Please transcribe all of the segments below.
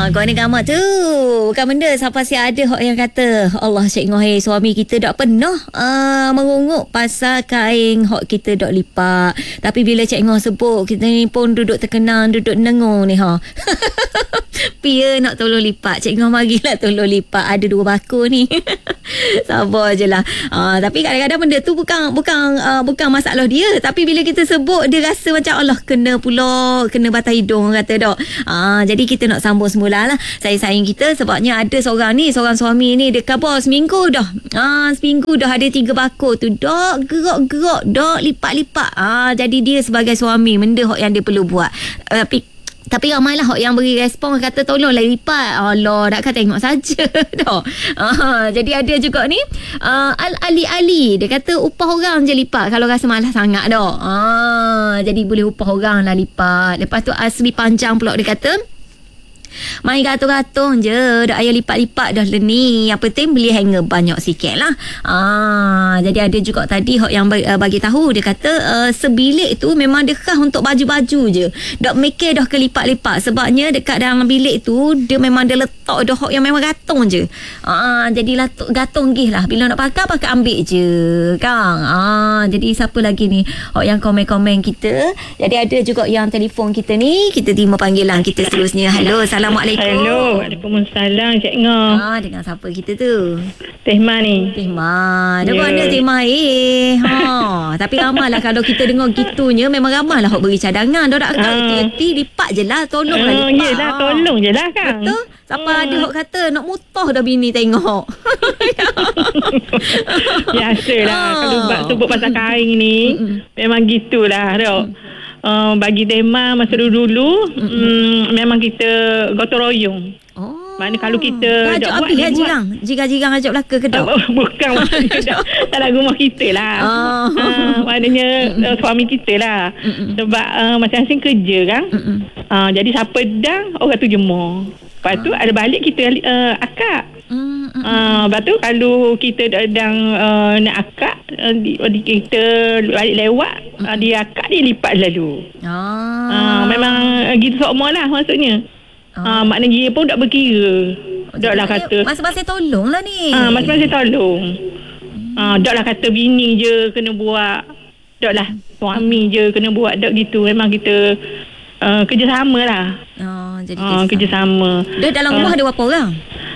Kau ni gamak tu. Bukan benda siapa si ada hok yang kata Allah Cik Ngoh suami kita dak pernah mengunguk pasal kain hok kita dak lipat. Tapi bila Cik Ngoh sebut kita ni pun duduk terkenang, duduk nengung ni ha. Pia nak tolong lipat. Cik Ngoh marilah tolong lipat. Ada 2 bakul ni. Sabar je lah. Tapi kadang-kadang benda tu bukan masalah dia. Tapi bila kita sebut dia rasa macam Allah kena pula, kena batang hidung kata dok. Jadi kita nak sambung semula lah sayang kita, sebabnya ada seorang suami ni dia khabar seminggu dah. Seminggu dah ada 3 bakul tu dok gerak-gerak dok lipat-lipat. Jadi dia sebagai suami benda hok yang dia perlu buat. Tapi ramailah hok yang beri respon kata tolonglah lipat. Allah, takkan tengok saja dah. Jadi ada juga ni Ali dia kata upah orang je lipat kalau rasa malas sangat dah. Jadi boleh upah orang lah lipat. Lepas tu Asri Panjang pula dia kata main gatung-gatung je, dah ayah lipat-lipat dah ni. Yang penting beli hanger banyak sikit lah. Jadi ada juga tadi hok yang bagi tahu dia kata sebilik tu memang dia khas untuk baju-baju je. Dak mikir dah ke lipat-lipat, sebabnya dekat dalam bilik tu dia memang dia letak dah hok yang memang gatung je. Jadi gatung gih lah, bila nak pakai ambil je kang. Jadi siapa lagi ni hok yang komen-komen kita. Jadi ada juga yang telefon kita ni, kita terima panggilan kita seterusnya. Halo, Assalamualaikum. Hello, Waalaikumsalam Cik Ngoh. Dengan siapa kita tu? Teh Ma ni. Teh Ma. Dah mana Teh Ma tapi ramailah kalau kita dengar gitunya, memang ramailah hok beri cadangan. Dah tak kerti lipat je lah, tolonglah lipat. Yelah, tolong je lah kan. Betul. Siapa ada hok kata nak mutah dah bini tengok. Biasalah kalau sebut pasal kain ni memang gitulah dok. Bagi tema masa dulu memang kita gotong royong. Mana kalau kita ajak buat habis jirang ajak belaka ke tak? Bukan dalam rumah kita lah. Maknanya suami kita lah. Sebab masing-masing kerja kan. Jadi siapa dah orang tu jemur. Lepas tu ada balik kita akak. Lepas tu kalau kita sedang nak akak, kita balik lewat, dia akak dia lipat lalu. Memang gitu semua lah maksudnya. Maknanya dia pun tak berkira. Tak lah kata masing-masing tolong lah ni. Masing-masing tolong. Tak lah kata bini je kena buat, tak lah suami je kena buat, tak gitu. Memang kita kerjasama lah. Jadi kerjasama. Dia dalam rumah ada berapa orang?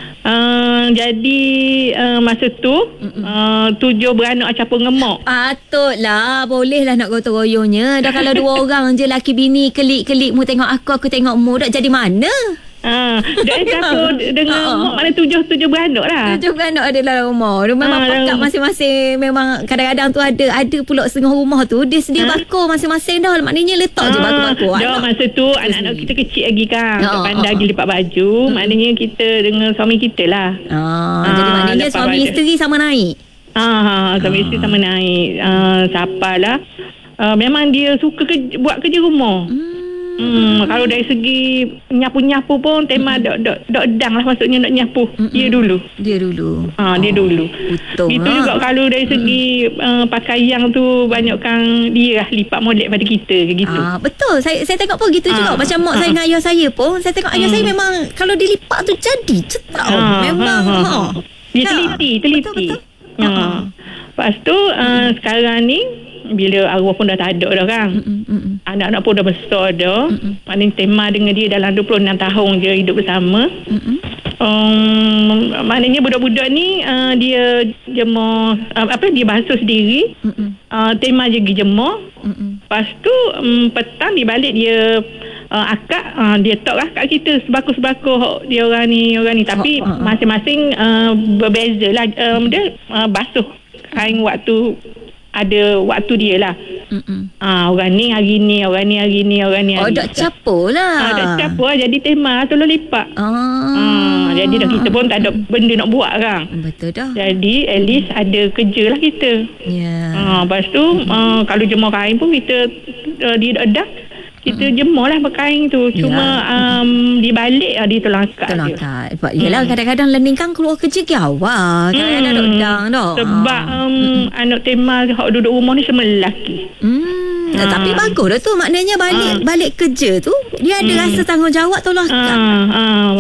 Jadi masa tu 7 beranak capur ngemok. Patutlah, bolehlah nak gotong royongnya. Dah kalau 2 orang je laki bini kelik-kelik mu tengok aku tengok mu, dah jadi mana? Dari capur dengan mak mana 7 beranak lah. 7 beranak ada dalam rumah. Dia memang pakak masing-masing. Memang kadang-kadang tu ada pula setengah rumah tu dia sedia bakul masing-masing dah. Maknanya letak je bakul-bakul. Dah masa tu anak-anak kita kecil lagi kan. Tak pandai lagi lipat baju. Maknanya kita dengan suami kita lah. Jadi maknanya suami isteri sama naik. Suami isteri sama naik. Siapalah. Memang dia suka buat kerja rumah. Kalau dari segi nyapu-nyapu pun tema dok dang lah, maksudnya nak nyapu dia dulu. Dia dulu. Betul. Itu juga kalau dari segi pakaian tu banyakkan dia lah lipat molek pada kita gitu. Betul. Saya tengok pun gitu juga. Macam mak saya dengan ayah saya pun, saya tengok ayah saya memang kalau dilipat tu jadi cetak. Memang dia teliti. Betul. Lepas tu sekarang ni bila arwah pun dah tak ada dah kan. Anak-anak pun dah besar dah. Maknanya tema dengan dia dalam 26 tahun je hidup bersama. Maknanya budak-budak ni dia jemur dia basuh sendiri. Tema je pergi jemur. Lepas tu petang dia balik dia akak dia tok lah kat kita sebako-sebako dia orang ni. Tapi masing-masing berbeza lah. Dia basuh kain waktu ada waktu dia lah. Orang ni hari ni, orang ni hari ni. Dak capur lah. Dak capur lah. Jadi tema tolong lipat. Jadi dah kita pun tak ada benda nak buat kan. Betul dah. Jadi at least ada kerja lah kita. Lepas tu kalau jemur kain pun kita dia dah kita jemur lah kain tu. Cuma di balik dia tolong angkat. Sebab yelah kadang-kadang learning kan keluar kerja ke awal. Kadang-kadang dudang dah. Sebab anak tema hak duduk rumah ni semua lelaki. Tapi bagus dah tu. Maknanya balik kerja tu dia ada rasa tanggungjawab tolong angkat.